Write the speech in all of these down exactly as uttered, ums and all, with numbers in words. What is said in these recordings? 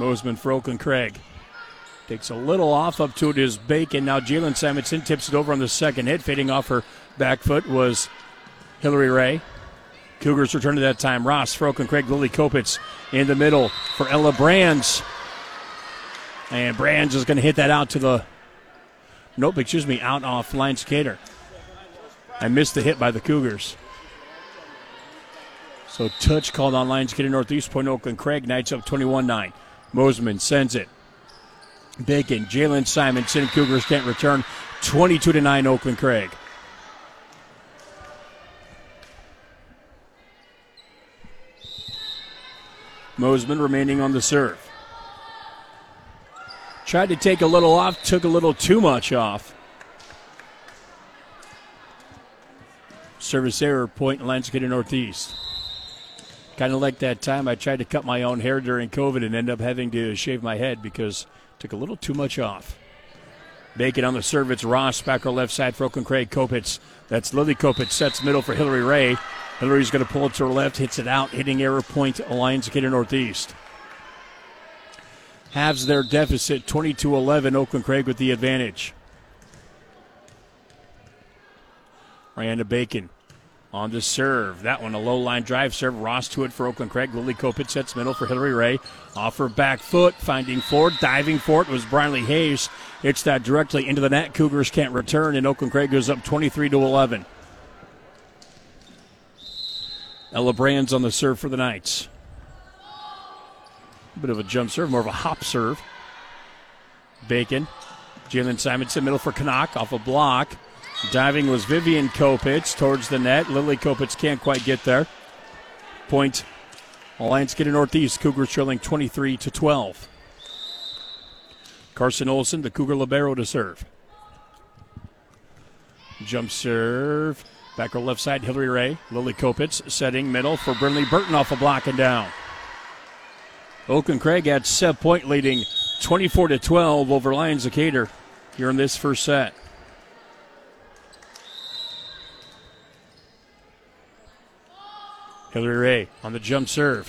Mosman for Oakland Craig. Takes a little off, up to it is Bacon. Now Jalen Simonson tips it over on the second hit. Fading off her back foot was Hillary Ray. Cougars return to that time. Ross for Oakland Craig. Lily Kopitz in the middle for Ella Brands. And Brands is going to hit that out to the, nope, excuse me, out off Lions Cater. I missed the hit by the Cougars. So touch called on Lions Cater Northeast. Point Oakland Craig. Knights up twenty-one nine. Mosman sends it. Bacon, Jalen Simonson. Cougars can't return. twenty-two to nine Oakland Craig. Mosman remaining on the serve. Tried to take a little off, took a little too much off. Service error, point Lions Cater Northeast. Kind of like that time I tried to cut my own hair during COVID and ended up having to shave my head because I took a little too much off. Bacon on the serve. It's Ross back her left side for Oakland Craig. Kopitz. That's Lily Kopitz. Sets middle for Hillary Ray. Hillary's going to pull it to her left. Hits it out. Hitting error point. Lions Cater Northeast. Halves their deficit. twenty-two eleven. Oakland Craig with the advantage. Miranda Bacon on the serve. That one a low line drive serve. Ross to it for Oakland Craig. Lily Kopitz sets middle for Hillary Ray. Off her back foot. Finding Ford. Diving for it was Briley Hayes. Hits that directly into the net. Cougars can't return, and Oakland Craig goes up twenty-three to eleven. Ella Brands on the serve for the Knights. A bit of a jump serve, more of a hop serve. Bacon. Jalen Simonson, middle for Canuck, off a block. Diving was Vivian Kopitz towards the net. Lily Kopitz can't quite get there. Point, Lions Cater Northeast. Cougars trailing twenty-three to twelve. Carson Olsen, the Cougar libero to serve. Jump serve. Back her left side, Hillary Ray. Lily Kopitz setting middle for Brinley Burton off a block and down. Oakland Craig at set point leading twenty-four to twelve over Lions Cater here in this first set. Hillary Ray on the jump serve.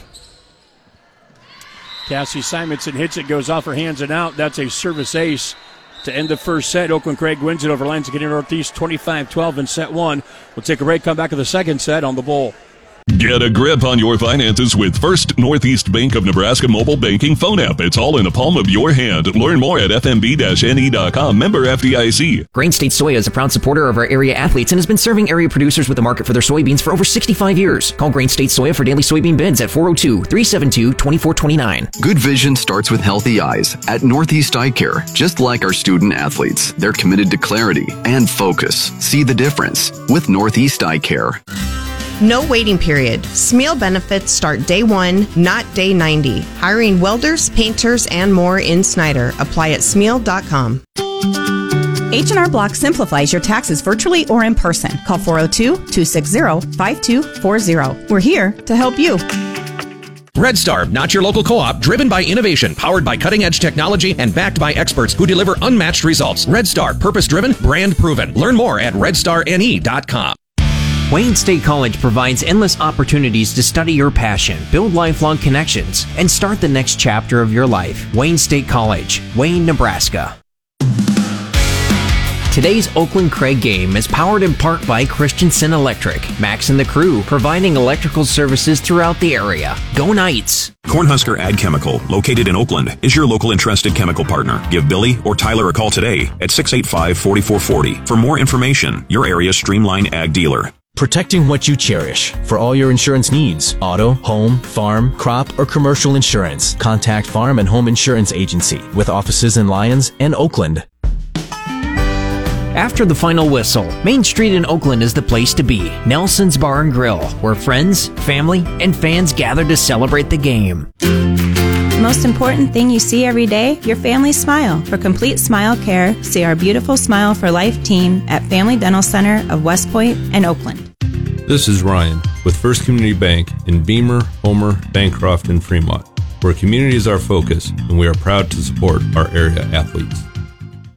Cassie Simonson hits it, goes off her hands and out. That's a service ace to end the first set. Oakland Craig wins it over Lions Cater Northeast twenty-five twelve in set one. We'll take a break, come back to the second set on the Bull. Get a grip on your finances with First Northeast Bank of Nebraska mobile banking phone app. It's all in the palm of your hand. Learn more at f m b dash n e dot com. Member F D I C. Grain State Soya is a proud supporter of our area athletes and has been serving area producers with the market for their soybeans for over sixty-five years. Call Grain State Soya for daily soybean bids at four oh two, three seven two, two four two nine. Good vision starts with healthy eyes. At Northeast Eye Care, just like our student athletes, they're committed to clarity and focus. See the difference with Northeast Eye Care. No waiting period. Smeal benefits start day one, not day ninety. Hiring welders, painters, and more in Snyder. Apply at smeal dot com. H and R Block simplifies your taxes virtually or in person. Call four oh two, two six zero, five two four zero. We're here to help you. Red Star, not your local co-op, driven by innovation, powered by cutting-edge technology, and backed by experts who deliver unmatched results. Red Star, purpose-driven, brand-proven. Learn more at red star n e dot com. Wayne State College provides endless opportunities to study your passion, build lifelong connections, and start the next chapter of your life. Wayne State College, Wayne, Nebraska. Today's Oakland Craig game is powered in part by Christensen Electric, Max and the crew, providing electrical services throughout the area. Go Knights! Cornhusker Ag Chemical, located in Oakland, is your local entrusted chemical partner. Give Billy or Tyler a call today at six eight five, four four four zero for more information. Your area's Streamline Ag dealer. Protecting what you cherish. For all your insurance needs, auto, home, farm, crop, or commercial insurance, contact Farm and Home Insurance Agency with offices in Lyons and Oakland. After the final whistle, Main Street in Oakland is the place to be. Nelson's Bar and Grill, where friends, family, and fans gather to celebrate the game. The most important thing you see every day, your family's smile. For complete smile care, see our beautiful Smile for Life team at Family Dental Center of West Point and Oakland. This is Ryan with First Community Bank in Beamer, Homer, Bancroft, and Fremont, where community is our focus, and we are proud to support our area athletes.